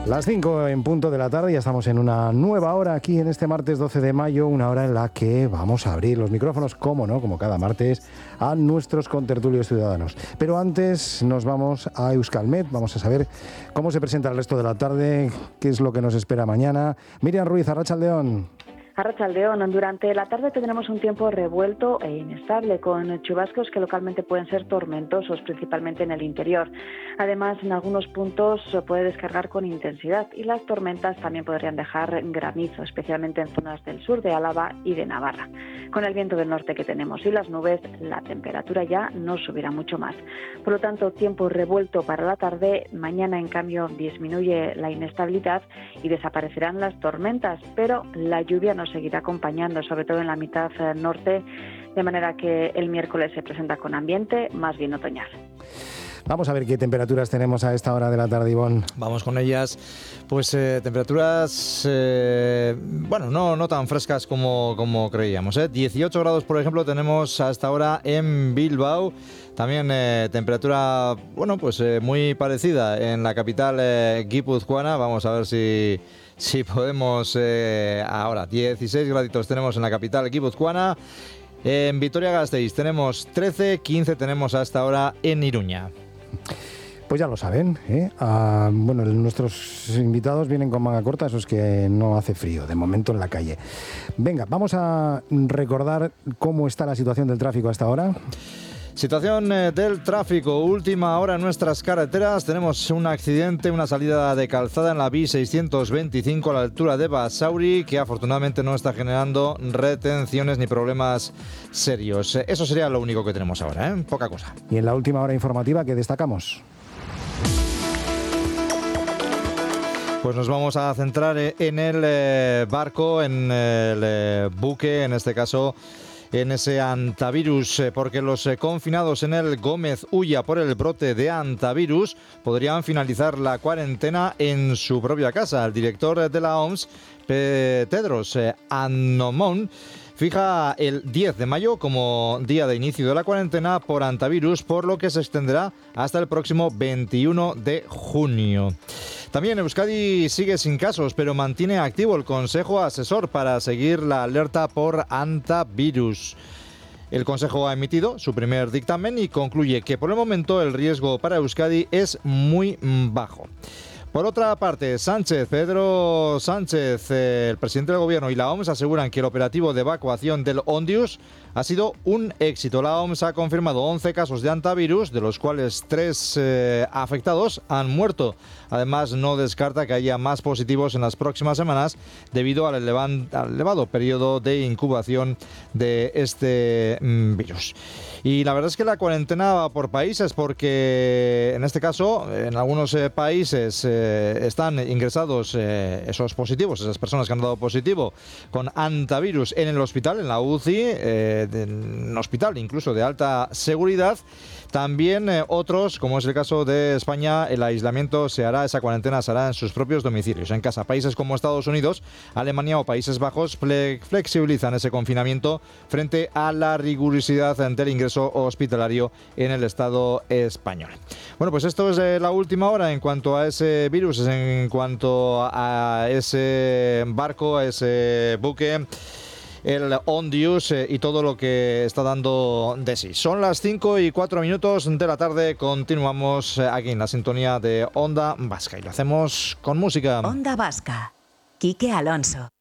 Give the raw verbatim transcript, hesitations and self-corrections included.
Las cinco en punto de la tarde, ya estamos en una nueva hora aquí en este martes doce de mayo, una hora en la que vamos a abrir los micrófonos, como no, como cada martes, a nuestros contertulios ciudadanos. Pero antes nos vamos a Euskalmet, vamos a saber cómo se presenta el resto de la tarde, qué es lo que nos espera mañana. Miriam Ruiz, Arratsaldeon. Arratsaldeon, durante la tarde tendremos un tiempo revuelto e inestable, con chubascos que localmente pueden ser tormentosos, principalmente en el interior. Además, en algunos puntos puede descargar con intensidad y las tormentas también podrían dejar granizo, especialmente en zonas del sur de Álava y de Navarra. Con el viento del norte que tenemos y las nubes, la temperatura ya no subirá mucho más. Por lo tanto, tiempo revuelto para la tarde. Mañana, en cambio, disminuye la inestabilidad y desaparecerán las tormentas, pero la lluvia no seguirá acompañando, sobre todo en la mitad norte, de manera que el miércoles se presenta con ambiente más bien otoñal. Vamos a ver qué temperaturas tenemos a esta hora de la tarde, Ivonne. Vamos con ellas. Pues eh, temperaturas, eh, bueno, no, no tan frescas como, como creíamos. ¿eh? dieciocho grados, por ejemplo, tenemos hasta ahora en Bilbao. También eh, temperatura, bueno, pues eh, muy parecida en la capital eh, guipuzcoana. Vamos a ver si... Si podemos, eh, ahora dieciséis graditos tenemos en la capital guipuzcoana. En Vitoria-Gasteiz tenemos trece, quince tenemos hasta ahora en Iruña. Pues ya lo saben, ¿eh? Ah, bueno, nuestros invitados vienen con manga corta, eso es que no hace frío, de momento en la calle. Venga, vamos a recordar cómo está la situación del tráfico hasta ahora. Situación eh, del tráfico, última hora en nuestras carreteras. Tenemos un accidente, una salida de calzada en la B I seiscientos veinticinco a la altura de Basauri, que afortunadamente no está generando retenciones ni problemas serios. Eso sería lo único que tenemos ahora, ¿eh? Poca cosa. Y en la última hora informativa, ¿qué destacamos? Pues nos vamos a centrar en el eh, barco, en el eh, buque, en este caso... en ese antivirus, porque los confinados en el Gómez Ulla por el brote de antivirus podrían finalizar la cuarentena en su propia casa. El director de la O M S, Tedros Adhanom, fija el diez de mayo como día de inicio de la cuarentena por antivirus, por lo que se extenderá hasta el próximo veintiuno de junio. También Euskadi sigue sin casos, pero mantiene activo el Consejo Asesor para seguir la alerta por antivirus. El Consejo ha emitido su primer dictamen y concluye que por el momento el riesgo para Euskadi es muy bajo. Por otra parte, Sánchez, Pedro Sánchez, eh, el presidente del gobierno y la O M S aseguran que el operativo de evacuación del Ondius ha sido un éxito. La O M S ha confirmado once casos de antivirus, de los cuales tres eh, afectados han muerto. Además, no descarta que haya más positivos en las próximas semanas debido al, elevan, al elevado periodo de incubación de este mm, virus. Y la verdad es que la cuarentena va por países, porque en este caso, en algunos eh, países eh, están ingresados eh, esos positivos, esas personas que han dado positivo con antivirus en el hospital, en la U C I, eh, en un hospital incluso de alta seguridad. También eh, otros, como es el caso de España, el aislamiento se hará, esa cuarentena se hará en sus propios domicilios, en casa. Países como Estados Unidos, Alemania o Países Bajos fle- flexibilizan ese confinamiento frente a la rigurosidad del ingreso hospitalario en el Estado español. Bueno, pues esto es eh, la última hora en cuanto a ese virus, en cuanto a ese barco, a ese buque, el Ondius, eh, y todo lo que está dando de sí. Son las cinco y cuatro minutos de la tarde. Continuamos eh, aquí en la sintonía de Onda Vasca y lo hacemos con música. Onda Vasca, Quique Alonso.